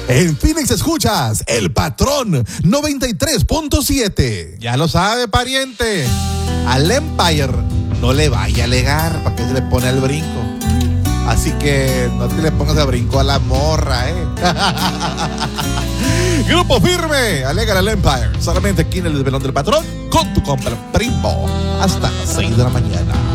En Phoenix escuchas El Patrón 93.7. Ya lo sabe, pariente. Al Empire no le vaya a alegar para que se le pone el brinco. Así que no te le pongas el brinco a la morra, Grupo Firme, alega al Empire. Solamente aquí en el Desvelón del Patrón con tu compa el Primo. Hasta las 6 de la mañana.